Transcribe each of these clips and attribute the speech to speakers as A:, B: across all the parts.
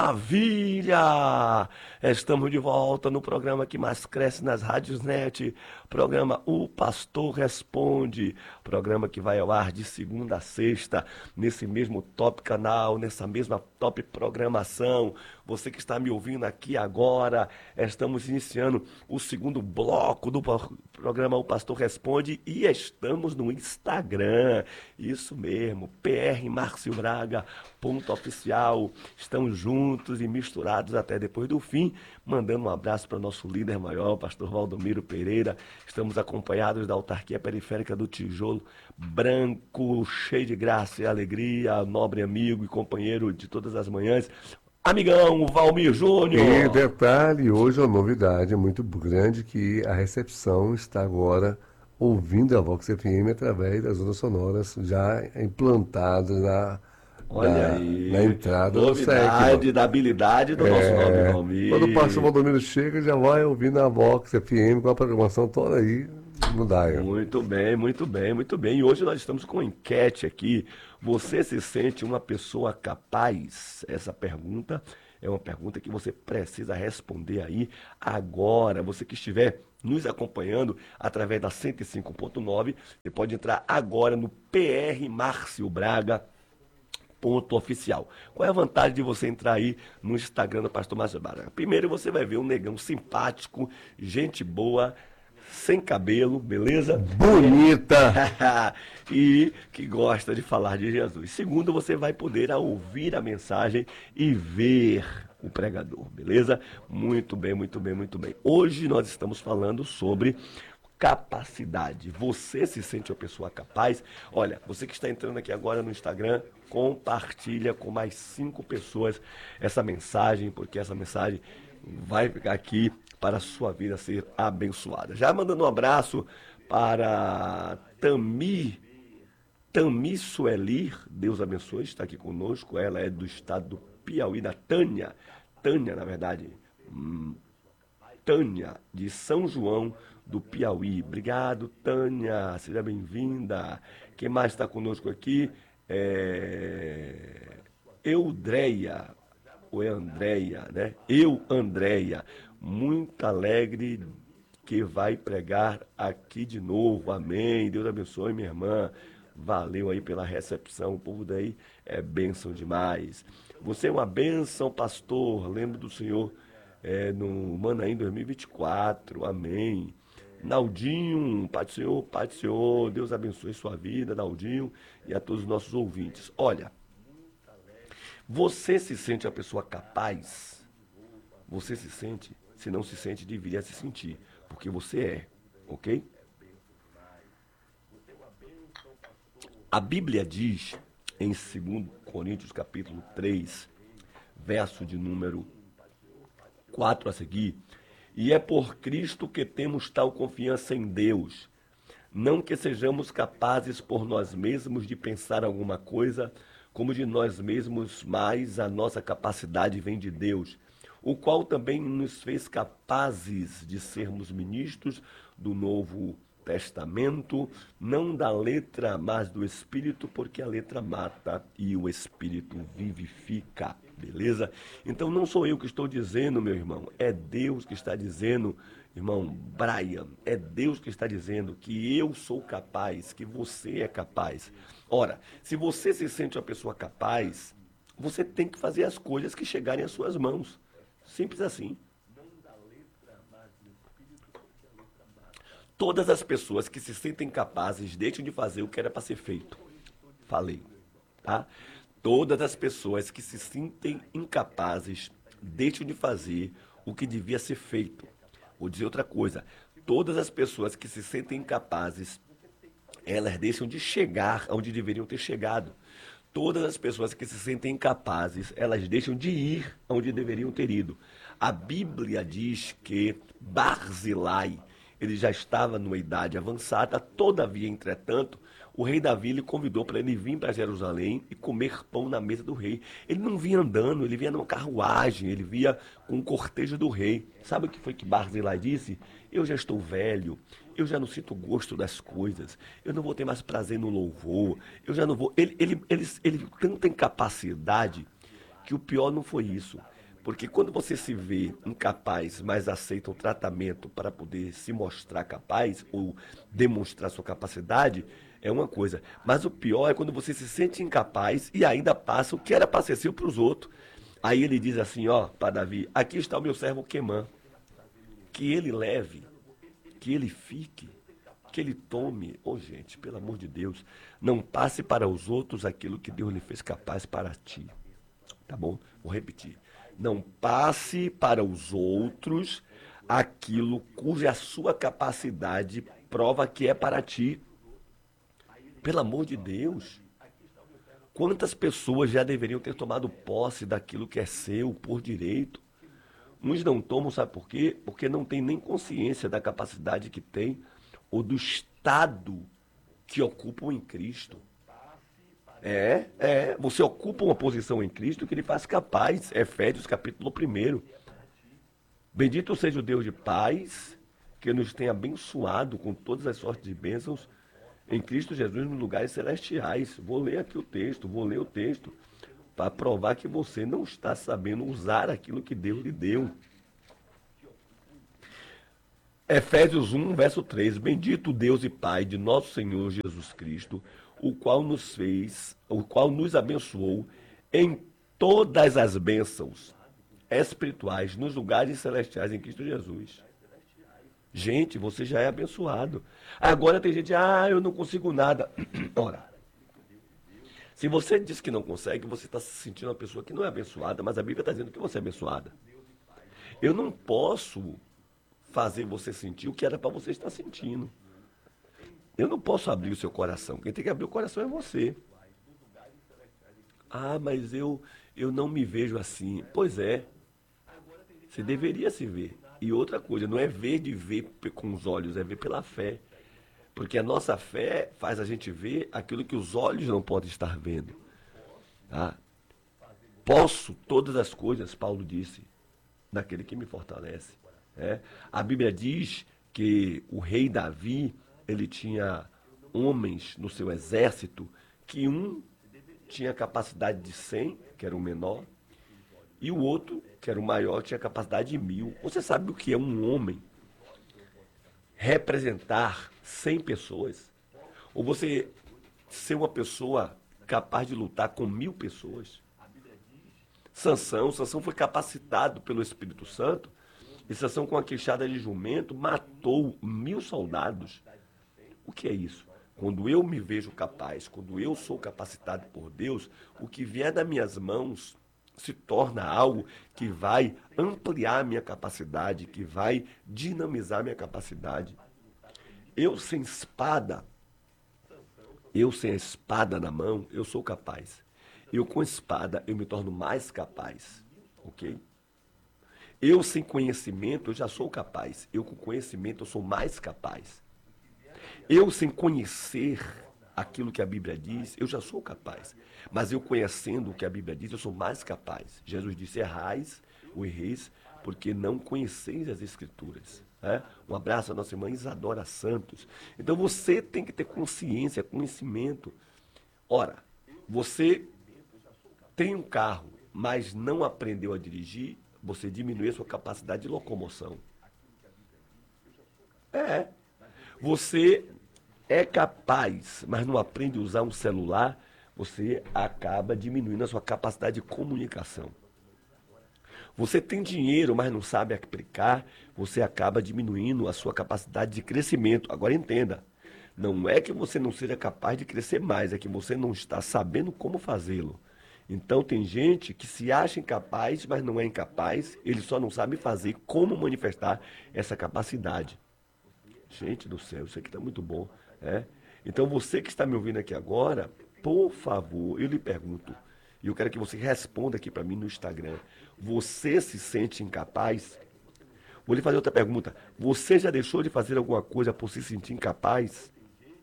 A: Maravilha! Estamos de volta no programa que mais cresce nas rádios net, programa O Pastor Responde, programa que vai ao ar de segunda a sexta, nesse mesmo top canal, nessa mesma top programação. Você que está me ouvindo aqui agora, estamos iniciando o segundo bloco do programa O Pastor Responde e estamos no Instagram. Isso mesmo, PR Márcio Braga, ponto oficial. Estamos juntos e misturados até depois do fim, mandando um abraço para o nosso líder maior, pastor Valdomiro Pereira. Estamos acompanhados da autarquia periférica do Tijolo Branco, cheio de graça e alegria, nobre amigo e companheiro de todas as manhãs, amigão Valmir
B: E
A: Júnior.
B: detalhe, hoje é uma novidade muito grande que a recepção está agora ouvindo a Vox FM através das ondas sonoras já implantadas
A: Olha
B: na
A: aí,
B: entrada do SEC, mano.
A: novidade da habilidade do nosso nobre
B: Quando o pastor
A: Valmir.
B: Valdomiro chega, já vai ouvindo a Vox FM com a programação toda aí no Daia.
A: Muito bem, muito bem, muito bem. E hoje nós estamos com uma enquete aqui. Você se sente uma pessoa capaz? Essa pergunta é uma pergunta que você precisa responder aí agora. Você que estiver nos acompanhando através da 105.9, você pode entrar agora no PR Márcio Braga. Ponto oficial. Qual é a vantagem de você entrar aí no Instagram do Pastor Márcio Braga? Primeiro você vai ver um negão simpático, gente boa, sem cabelo, beleza?
B: Bonita!
A: E que gosta de falar de Jesus. Segundo, você vai poder ouvir a mensagem e ver o pregador, beleza? Muito bem, muito bem, muito bem. Hoje nós estamos falando sobre capacidade. Você se sente uma pessoa capaz? Olha, você que está entrando aqui agora no Instagram, compartilha com mais 5 pessoas essa mensagem, porque essa mensagem vai ficar aqui para a sua vida ser abençoada. Já mandando um abraço para Tami Suelir, Deus abençoe, está aqui conosco. Ela é do estado do Piauí, da Tânia. Tânia, na verdade. Tânia, de São João do Piauí. Obrigado, Tânia. Seja bem-vinda. Quem mais está conosco aqui? Eudreia, ou é Andréia, né? Andréia, muito alegre que vai pregar aqui de novo. Amém. Deus abençoe, minha irmã. Valeu aí pela recepção. O povo daí é bênção demais. Você é uma bênção, pastor. Lembro do Senhor no Manaim 2024. Amém. Naldinho, Pai do Senhor, Deus abençoe sua vida, Naldinho, e a todos os nossos ouvintes. Olha, você se sente a pessoa capaz? Você se sente? Se não se sente, deveria se sentir, porque você é, ok? A Bíblia diz em 2 Coríntios capítulo 3, verso de número 4 a seguir, e é por Cristo que temos tal confiança em Deus, não que sejamos capazes por nós mesmos de pensar alguma coisa, como de nós mesmos, mas a nossa capacidade vem de Deus, o qual também nos fez capazes de sermos ministros do Novo Testamento, não da letra, mas do Espírito, porque a letra mata e o Espírito vivifica, beleza? Então não sou eu que estou dizendo, meu irmão, é Deus que está dizendo, irmão Brian, é Deus que está dizendo que eu sou capaz, que você é capaz. Ora, se você se sente uma pessoa capaz, você tem que fazer as coisas que chegarem às suas mãos. Simples assim. Todas as pessoas que se sentem capazes deixam de fazer o que era para ser feito. Falei, tá? Todas as pessoas que se sentem incapazes deixam de fazer o que devia ser feito. Vou dizer outra coisa. Todas as pessoas que se sentem incapazes, elas deixam de chegar onde deveriam ter chegado. Todas as pessoas que se sentem incapazes, elas deixam de ir onde deveriam ter ido. A Bíblia diz que Barzilai, ele já estava numa idade avançada, todavia, entretanto, o rei Davi lhe convidou para ele vir para Jerusalém e comer pão na mesa do rei. Ele não vinha andando, ele vinha numa carruagem, ele vinha com o cortejo do rei. Sabe o que foi que Barzilai disse? Eu já estou velho, eu já não sinto gosto das coisas, eu não vou ter mais prazer no louvor, eu já não vou... Ele tanta incapacidade que o pior não foi isso. Porque quando você se vê incapaz, mas aceita o tratamento para poder se mostrar capaz ou demonstrar sua capacidade, é uma coisa. Mas o pior é quando você se sente incapaz e ainda passa o que era para ser seu para os outros. Aí ele diz assim, ó, para Davi, aqui está o meu servo Quemã, que ele leve, que ele fique, que ele tome. Ô gente, pelo amor de Deus, não passe para os outros aquilo que Deus lhe fez capaz para ti. Tá bom? Vou repetir. Não passe para os outros aquilo cuja sua capacidade prova que é para ti. Pelo amor de Deus. Quantas pessoas já deveriam ter tomado posse daquilo que é seu por direito? Uns não tomam, sabe por quê? Porque não tem nem consciência da capacidade que tem ou do estado que ocupam em Cristo. Você ocupa uma posição em Cristo que ele faz capaz. Efésios capítulo 1. Bendito seja o Deus de paz, que nos tem abençoado com todas as sortes de bênçãos em Cristo Jesus nos lugares celestiais. Vou ler o texto, para provar que você não está sabendo usar aquilo que Deus lhe deu. Efésios 1, verso 3. Bendito Deus e Pai de nosso Senhor Jesus Cristo, o qual nos abençoou em todas as bênçãos espirituais nos lugares celestiais em Cristo Jesus. Gente, você já é abençoado. Agora tem gente, eu não consigo nada. Ora, se você diz que não consegue, você está se sentindo uma pessoa que não é abençoada, mas a Bíblia está dizendo que você é abençoada. Eu não posso fazer você sentir o que era para você estar sentindo. Eu não posso abrir o seu coração. Quem tem que abrir o coração é você. Mas eu não me vejo assim. Pois é. Você deveria se ver. E outra coisa, não é ver de ver com os olhos, é ver pela fé. Porque a nossa fé faz a gente ver aquilo que os olhos não podem estar vendo. Tá? Posso todas as coisas, Paulo disse, naquele que me fortalece. A Bíblia diz que o rei Davi, ele tinha homens no seu exército, que um tinha capacidade de 100, que era o menor, e o outro, que era o maior, tinha capacidade de 1000. Você sabe o que é um homem representar 100 pessoas? Ou você ser uma pessoa capaz de lutar com 1000 pessoas? Sansão foi capacitado pelo Espírito Santo, e Sansão, com a queixada de jumento, matou 1000 soldados. O que é isso? Quando eu me vejo capaz, quando eu sou capacitado por Deus, o que vier das minhas mãos se torna algo que vai ampliar a minha capacidade, que vai dinamizar a minha capacidade. Eu sem a espada na mão, eu sou capaz. Eu com espada, eu me torno mais capaz. Ok? Eu sem conhecimento, eu já sou capaz. Eu com conhecimento, eu sou mais capaz. Eu sem conhecer aquilo que a Bíblia diz, eu já sou capaz. Mas eu conhecendo o que a Bíblia diz, eu sou mais capaz. Jesus disse, errais ou erreis, porque não conheceis as Escrituras. Um abraço à nossa irmã Isadora Santos. Então você tem que ter consciência, conhecimento. Ora, você tem um carro, mas não aprendeu a dirigir, você diminui a sua capacidade de locomoção. Você é capaz, mas não aprende a usar um celular, você acaba diminuindo a sua capacidade de comunicação. Você tem dinheiro, mas não sabe aplicar, você acaba diminuindo a sua capacidade de crescimento. Agora entenda, não é que você não seja capaz de crescer mais, é que você não está sabendo como fazê-lo. Então tem gente que se acha incapaz, mas não é incapaz, ele só não sabe fazer como manifestar essa capacidade. Gente do céu, isso aqui está muito bom. Então você que está me ouvindo aqui agora, por favor, eu lhe pergunto, e eu quero que você responda aqui para mim no Instagram, você se sente incapaz? Vou lhe fazer outra pergunta, você já deixou de fazer alguma coisa por se sentir incapaz?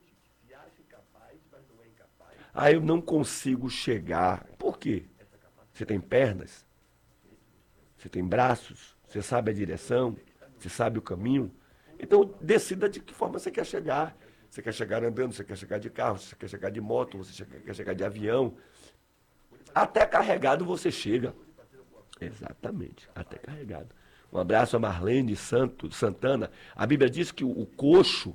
A: Eu não consigo chegar. Por quê? Você tem pernas? Você tem braços? Você sabe a direção? Você sabe o caminho? Então, decida de que forma você quer chegar. Você quer chegar andando, você quer chegar de carro, você quer chegar de moto, você quer chegar de avião. Até carregado você chega. Exatamente, até carregado. Um abraço a Marlene Santana. A Bíblia diz que o coxo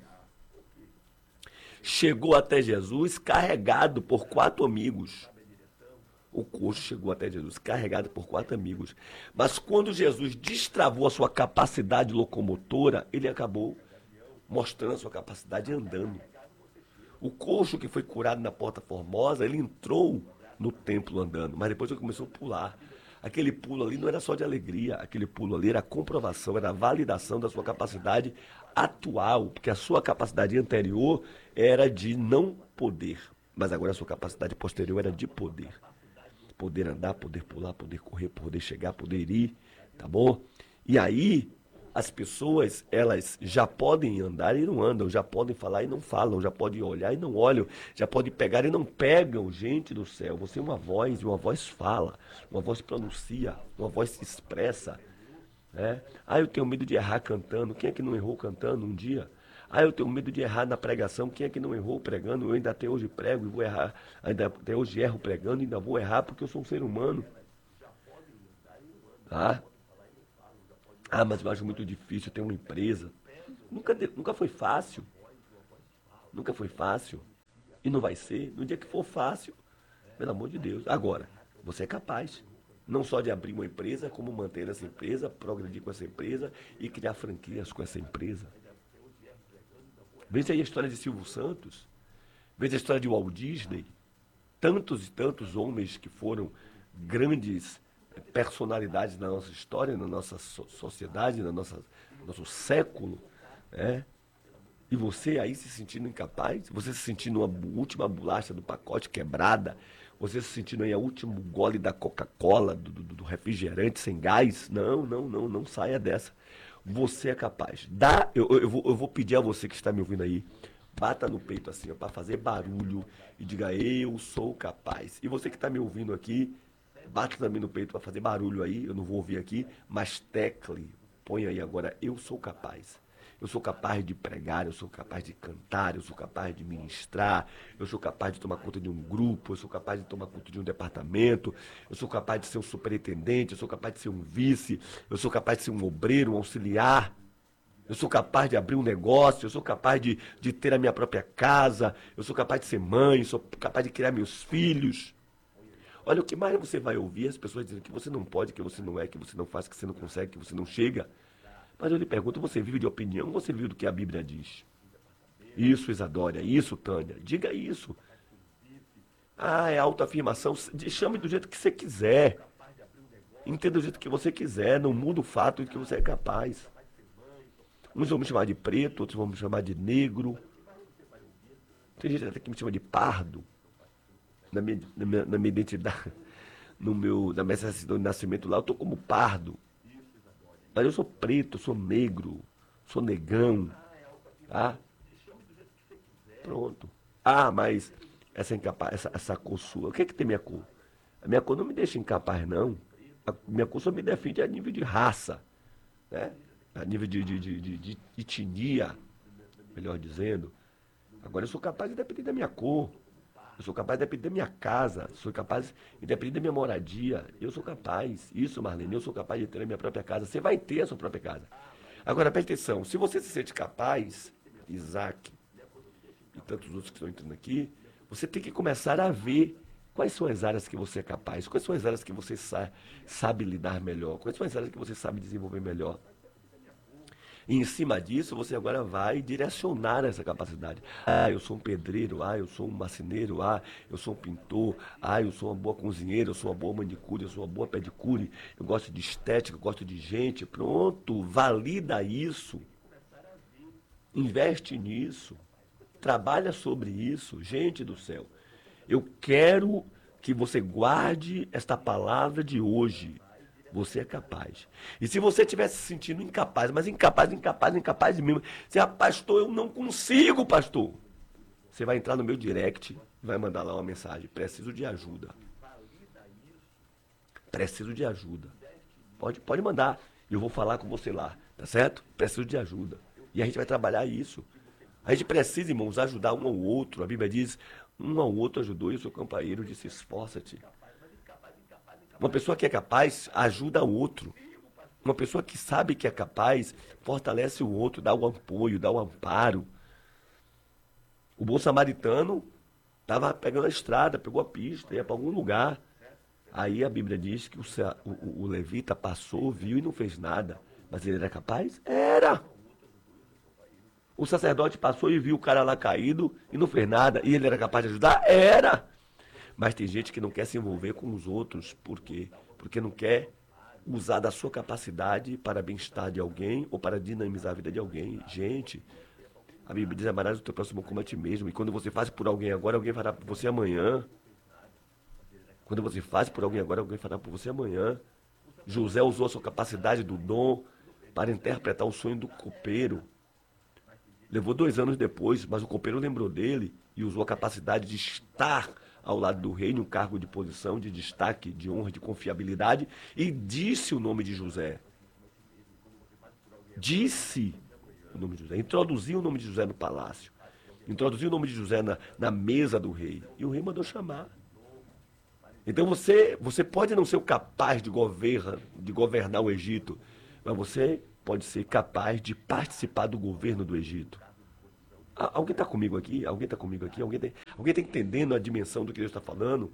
A: chegou até Jesus carregado por 4 amigos. O coxo chegou até Jesus carregado por 4 amigos. Mas quando Jesus destravou a sua capacidade locomotora, ele acabou mostrando a sua capacidade andando. O coxo que foi curado na Porta Formosa, ele entrou no templo andando, mas depois ele começou a pular. Aquele pulo ali não era só de alegria, aquele pulo ali era a comprovação, era a validação da sua capacidade atual, porque a sua capacidade anterior era de não poder, mas agora a sua capacidade posterior era de poder. Poder andar, poder pular, poder correr, poder chegar, poder ir, tá bom? E aí, as pessoas, elas já podem andar e não andam, já podem falar e não falam, já podem olhar e não olham, já podem pegar e não pegam. Gente do céu, você é uma voz e uma voz fala, uma voz pronuncia, uma voz se expressa, né? Ah, eu tenho medo de errar cantando. Quem é que não errou cantando um dia? Ah, eu tenho medo de errar na pregação. Quem é que não errou pregando? Eu ainda até hoje prego e vou errar. Ainda até hoje erro pregando e ainda vou errar porque eu sou um ser humano. Tá? Ah, mas eu acho muito difícil ter uma empresa. Nunca foi fácil. Nunca foi fácil. E não vai ser. No dia que for fácil, pelo amor de Deus. Agora, você é capaz. Não só de abrir uma empresa, como manter essa empresa, progredir com essa empresa e criar franquias com essa empresa. Veja aí a história de Silvio Santos. Veja a história de Walt Disney. Tantos e tantos homens que foram grandes personalidades na nossa história, na nossa sociedade, no nosso século, né? E você aí se sentindo incapaz, você se sentindo a última bolacha do pacote quebrada, você se sentindo aí a último gole da Coca-Cola, do refrigerante sem gás. Não, não, não, não saia dessa. Você é capaz. Eu vou pedir a você que está me ouvindo aí, bata no peito assim, para fazer barulho e diga: eu sou capaz. E você que está me ouvindo aqui, bata também no peito para fazer barulho aí, eu não vou ouvir aqui, mas tecle, põe aí agora: eu sou capaz. Eu sou capaz de pregar, eu sou capaz de cantar, eu sou capaz de ministrar, eu sou capaz de tomar conta de um grupo, eu sou capaz de tomar conta de um departamento, eu sou capaz de ser um superintendente, eu sou capaz de ser um vice, eu sou capaz de ser um obreiro, um auxiliar, eu sou capaz de abrir um negócio, eu sou capaz de ter a minha própria casa, eu sou capaz de ser mãe, eu sou capaz de criar meus filhos. Olha, o que mais você vai ouvir as pessoas dizendo que você não pode, que você não é, que você não faz, que você não consegue, que você não chega. Mas eu lhe pergunto: você vive de opinião ou você vive do que a Bíblia diz? Isso, Isadória, isso, Tânia, diga isso. Ah, é autoafirmação. Chame do jeito que você quiser. Entenda do jeito que você quiser. Não muda o fato de que você é capaz. Uns vão me chamar de preto, outros vão me chamar de negro. Tem gente até que me chama de pardo. Na minha identidade, na minha certidão de nascimento lá, eu estou como pardo. Mas eu sou preto, eu sou negro, sou negão, tá? Pronto. Ah, mas essa cor sua, o que é que tem minha cor? A minha cor não me deixa incapaz, não. A minha cor só me defende a nível de raça, né? A nível de etnia, melhor dizendo. Agora eu sou capaz de depender da minha cor. Eu sou capaz de depender da minha casa, sou capaz de depender da minha moradia. Eu sou capaz. Isso, Marlene, eu sou capaz de ter a minha própria casa. Você vai ter a sua própria casa. Agora, preste atenção. Se você se sente capaz, Isaac e tantos outros que estão entrando aqui, você tem que começar a ver quais são as áreas que você é capaz, quais são as áreas que você sabe lidar melhor, quais são as áreas que você sabe desenvolver melhor. E em cima disso, você agora vai direcionar essa capacidade. Ah, eu sou um pedreiro, ah, eu sou um marceneiro, ah, eu sou um pintor, ah, eu sou uma boa cozinheira, eu sou uma boa manicure, eu sou uma boa pedicure, eu gosto de estética, eu gosto de gente. Pronto, valida isso. Investe nisso. Trabalha sobre isso. Gente do céu, eu quero que você guarde esta palavra de hoje. Você é capaz. E se você estiver se sentindo incapaz, mas incapaz mesmo, você, pastor, eu não consigo, pastor. Você vai entrar no meu direct e vai mandar lá uma mensagem: preciso de ajuda. Preciso de ajuda. Pode mandar. E eu vou falar com você lá, tá certo? Preciso de ajuda. E a gente vai trabalhar isso. A gente precisa, irmãos, ajudar um ao outro. A Bíblia diz: um ao outro ajudou e o seu companheiro disse: esforça-te. Uma pessoa que é capaz ajuda o outro. Uma pessoa que sabe que é capaz fortalece o outro, dá o apoio, dá o amparo. O bom samaritano estava pegando a estrada, pegou a pista, ia para algum lugar. Aí a Bíblia diz que o levita passou, viu e não fez nada. Mas ele era capaz? Era! O sacerdote passou e viu o cara lá caído e não fez nada. E ele era capaz de ajudar? Era! Mas tem gente que não quer se envolver com os outros. Por quê? Porque não quer usar da sua capacidade para bem-estar de alguém ou para dinamizar a vida de alguém. Gente, a Bíblia diz: amarás o teu próximo como a ti mesmo. E quando você faz por alguém agora, alguém fará por você amanhã. Quando você faz por alguém agora, alguém fará por você amanhã. José usou a sua capacidade do dom para interpretar o sonho do copeiro. Levou 2 anos depois, mas o copeiro lembrou dele e usou a capacidade de estar ao lado do rei, num cargo de posição, de destaque, de honra, de confiabilidade, e disse o nome de José. Disse o nome de José, introduziu o nome de José no palácio, introduziu o nome de José na mesa do rei, e o rei mandou chamar. Então você pode não ser capaz de governar o Egito, mas você pode ser capaz de participar do governo do Egito. Alguém está comigo aqui? Alguém está comigo aqui? Alguém está entendendo a dimensão do que Deus está falando?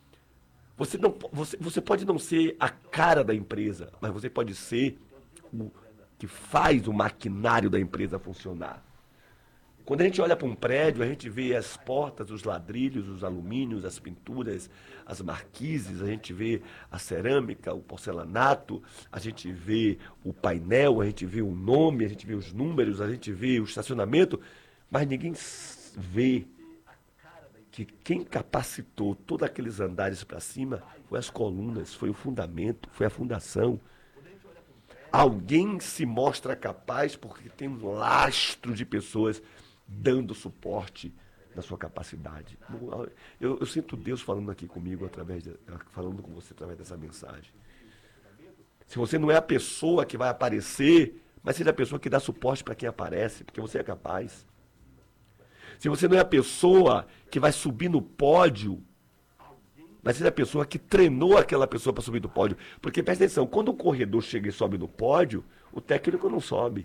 A: Você pode não ser a cara da empresa, mas você pode ser o que faz o maquinário da empresa funcionar. Quando a gente olha para um prédio, a gente vê as portas, os ladrilhos, os alumínios, as pinturas, as marquises, a gente vê a cerâmica, o porcelanato, a gente vê o painel, a gente vê o nome, a gente vê os números, a gente vê o estacionamento, mas ninguém vê que quem capacitou todos aqueles andares para cima foi as colunas, foi o fundamento, foi a fundação. Alguém se mostra capaz porque tem um lastro de pessoas dando suporte da sua capacidade. Eu sinto Deus falando aqui comigo, falando com você através dessa mensagem. Se você não é a pessoa que vai aparecer, mas seja a pessoa que dá suporte para quem aparece, porque você é capaz. Se você não é a pessoa que vai subir no pódio, mas seja a pessoa que treinou aquela pessoa para subir no pódio. Porque presta atenção, quando o corredor chega e sobe no pódio, o técnico não sobe.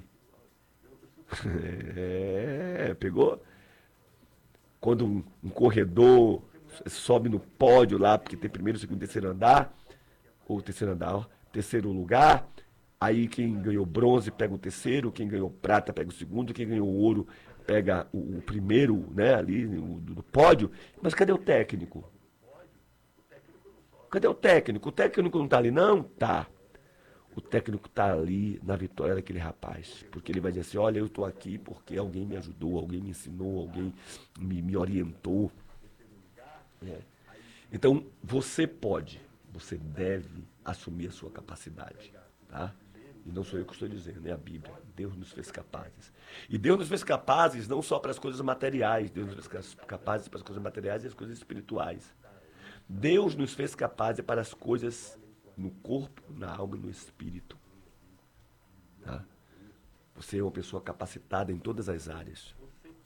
A: Pegou? Quando um corredor sobe no pódio lá, porque tem primeiro, segundo, terceiro andar, ou terceiro andar, ó, terceiro lugar, aí quem ganhou bronze pega o terceiro, quem ganhou prata pega o segundo, quem ganhou ouro pega o primeiro, né, ali do pódio. Mas cadê o técnico? Cadê o técnico? O técnico não tá ali, não? Tá. O técnico tá ali na vitória daquele rapaz. Porque ele vai dizer assim: olha, eu tô aqui porque alguém me ajudou, alguém me ensinou, alguém me orientou. Então, você deve assumir a sua capacidade. Tá? E não sou eu que estou dizendo, é a Bíblia. Deus nos fez capazes. E Deus nos fez capazes não só para as coisas materiais, Deus nos fez capazes para as coisas materiais e as coisas espirituais. Deus nos fez capazes para as coisas no corpo, na alma e no espírito. Tá? Você é uma pessoa capacitada em todas as áreas.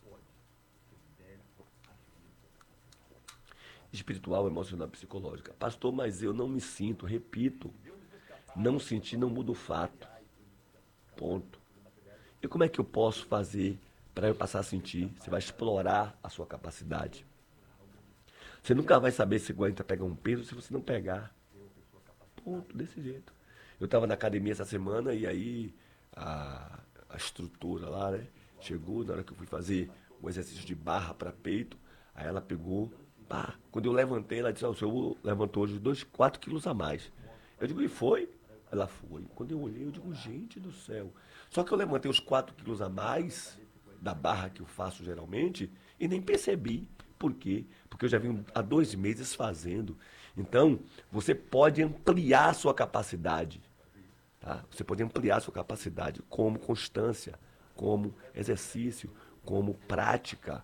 A: Espiritual, emocional, psicológica. Pastor, mas eu não me sinto, repito. Não sentir não muda o fato. Ponto. E como é que eu posso fazer para eu passar a sentir? Você vai explorar a sua capacidade. Você nunca vai saber se aguenta pegar um peso se você não pegar. Ponto, desse jeito. Eu estava na academia essa semana e aí a instrutora lá, né, chegou na hora que eu fui fazer um exercício de barra para peito. Aí ela pegou, pá. Quando eu levantei, ela disse: o senhor levantou hoje 4 quilos a mais. Eu digo: e foi? Ela foi. Quando eu olhei, eu digo: gente do céu. Só que eu levantei os 4 quilos a mais da barra que eu faço geralmente e nem percebi. Por quê? Porque eu já vim há 2 meses fazendo. Então, você pode ampliar a sua capacidade. Tá? Você pode ampliar a sua capacidade como constância, como exercício, como prática.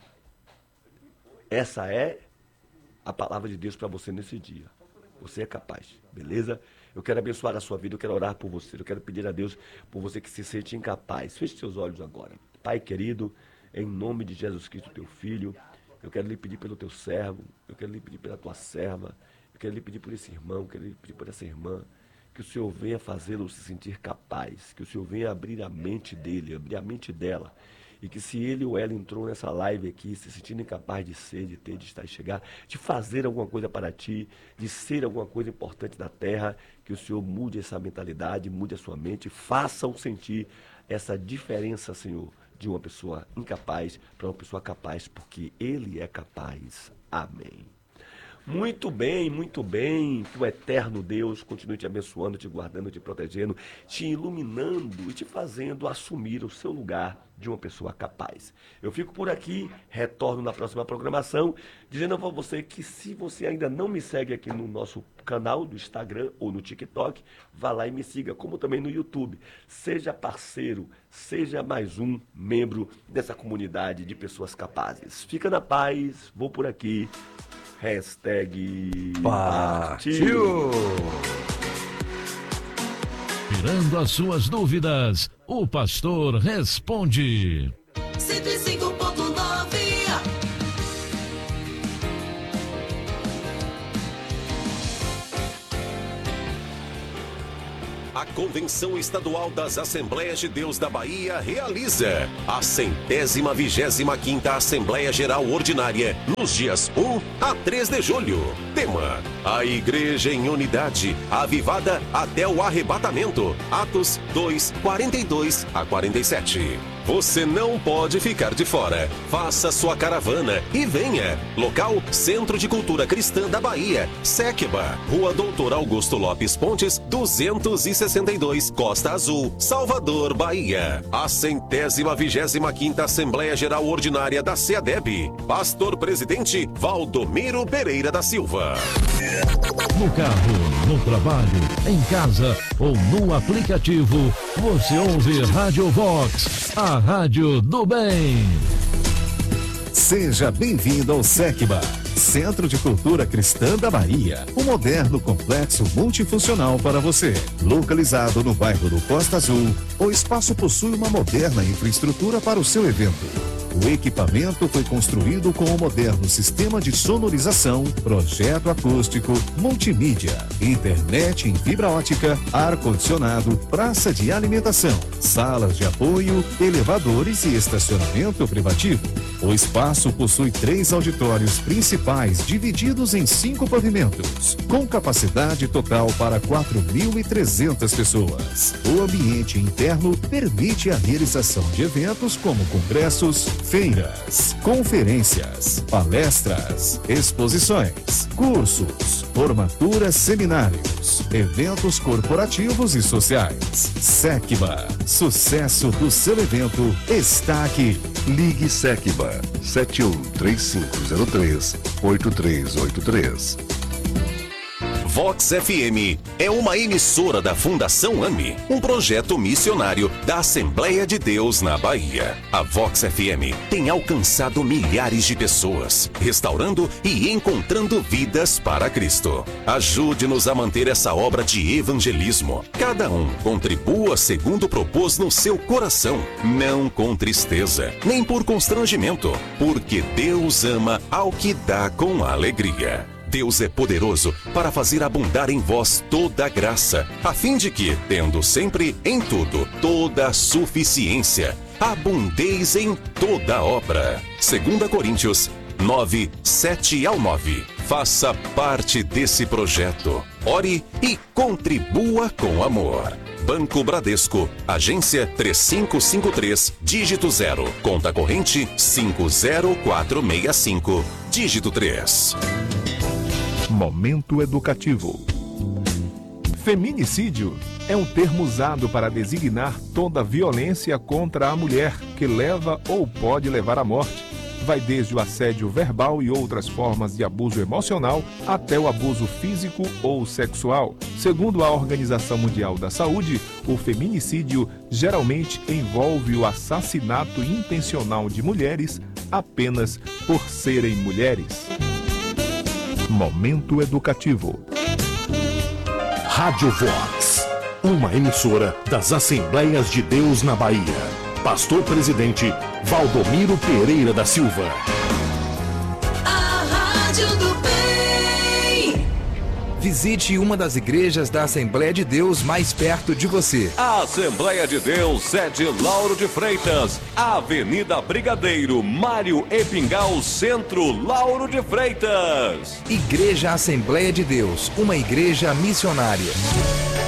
A: Essa é a palavra de Deus para você nesse dia. Você é capaz, beleza? Eu quero abençoar a sua vida, eu quero orar por você, eu quero pedir a Deus por você que se sente incapaz. Feche seus olhos agora. Pai querido, em nome de Jesus Cristo, teu Filho, eu quero lhe pedir pelo teu servo, eu quero lhe pedir pela tua serva, eu quero quero lhe pedir por esse irmão, quero lhe pedir por essa irmã, que o Senhor venha fazê-lo se sentir capaz, que o Senhor venha abrir a mente dele, abrir a mente dela, e que se ele ou ela entrou nessa live aqui, se sentindo incapaz de ser, de ter, de estar e chegar, de fazer alguma coisa para ti, de ser alguma coisa importante na terra, que o Senhor mude essa mentalidade, mude a sua mente, faça-o sentir essa diferença, Senhor, de uma pessoa incapaz para uma pessoa capaz, porque Ele é capaz. Amém. Muito bem, que o eterno Deus continue te abençoando, te guardando, te protegendo, te iluminando e te fazendo assumir o seu lugar de uma pessoa capaz. Eu fico por aqui, retorno na próxima programação, dizendo para você que se você ainda não me segue aqui no nosso canal do Instagram ou no TikTok, vá lá e me siga, como também no YouTube. Seja parceiro, seja mais um membro dessa comunidade de pessoas capazes. Fica na paz, vou por aqui. Partiu!
C: Tirando as suas dúvidas, o pastor responde.
D: 105.9.
E: A Convenção Estadual das Assembleias de Deus da Bahia realiza a 125ª Assembleia Geral Ordinária nos dias 1 a 3 de julho. Tema: a Igreja em Unidade, avivada até o arrebatamento. Atos 2, 42 a 47. Você não pode ficar de fora. Faça sua caravana e venha. Local: Centro de Cultura Cristã da Bahia, SECBA, Rua Doutor Augusto Lopes Pontes, 262, Costa Azul, Salvador, Bahia. A 125ª Assembleia Geral Ordinária da CEADEB. Pastor Presidente Valdomiro Pereira da Silva.
C: No carro, no trabalho, em casa ou no aplicativo, você ouve Rádio Vox, a rádio do bem.
F: Seja bem-vindo ao SECBA, Centro de Cultura Cristã da Bahia, um moderno complexo multifuncional para você. Localizado no bairro do Costa Azul, o espaço possui uma moderna infraestrutura para o seu evento. O equipamento foi construído com um moderno sistema de sonorização, projeto acústico, multimídia, internet em fibra ótica, ar-condicionado, praça de alimentação, salas de apoio, elevadores e estacionamento privativo. O espaço possui 3 auditórios principais divididos em 5 pavimentos, com capacidade total para 4.300 pessoas. O ambiente interno permite a realização de eventos como congressos, feiras, conferências, palestras, exposições, cursos, formaturas, seminários, eventos corporativos e sociais. SECBA, sucesso do seu evento está aqui.
B: Ligue SECBA 713503-8383.
E: Vox FM é uma emissora da Fundação AME, um projeto missionário da Assembleia de Deus na Bahia. A Vox FM tem alcançado milhares de pessoas, restaurando e encontrando vidas para Cristo. Ajude-nos a manter essa obra de evangelismo. Cada um contribua segundo propôs no seu coração, não com tristeza, nem por constrangimento, porque Deus ama ao que dá com alegria. Deus é poderoso para fazer abundar em vós toda a graça, a fim de que, tendo sempre em tudo toda a suficiência, abundeis em toda obra. 2 Coríntios 9, 7 ao 9. Faça parte desse projeto. Ore e contribua com amor. Banco Bradesco, agência 3553, dígito 0, conta corrente 50465, dígito 3.
G: Momento educativo. Feminicídio é um termo usado para designar toda violência contra a mulher que leva ou pode levar à morte. Vai desde o assédio verbal e outras formas de abuso emocional até o abuso físico ou sexual. Segundo a Organização Mundial da Saúde, o feminicídio geralmente envolve o assassinato intencional de mulheres apenas por serem mulheres. Momento educativo.
H: Rádio Vox, uma emissora das Assembleias de Deus na Bahia. Pastor Presidente Valdomiro Pereira da Silva.
D: A rádio do bem.
I: Visite uma das igrejas da Assembleia de Deus mais perto de você.
E: A Assembleia de Deus, sede Lauro de Freitas, Avenida Brigadeiro, Mário Epingal, Centro, Lauro de Freitas.
I: Igreja Assembleia de Deus, uma igreja missionária.